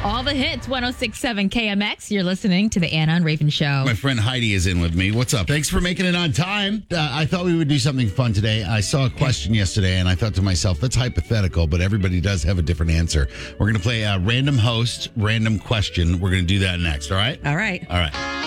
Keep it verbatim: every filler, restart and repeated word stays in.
All the hits, one oh six point seven K M X. You're listening to the Anna and Raven Show. My friend Heidi is in with me. What's up? Thanks for making it on time. Uh, I thought we would do something fun today. I saw a question yesterday, and I thought to myself, that's hypothetical, but everybody does have a different answer. We're going to play a random host, random question. We're going to do that next, all right? All right. All right.